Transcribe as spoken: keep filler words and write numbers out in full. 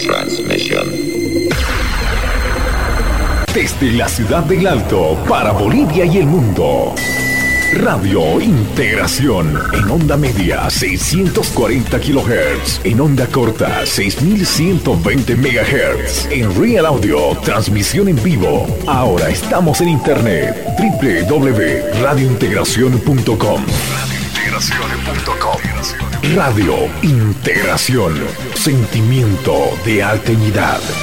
transmission. Desde la ciudad del Alto para Bolivia y el mundo. Radio Integración en onda media seiscientos cuarenta kilohertz, en onda corta seis mil ciento veinte megahertz, en Real Audio, transmisión en vivo. Ahora estamos en internet, doble u doble u doble u punto radio integración punto com. Radio Integración, sentimiento de alteridad.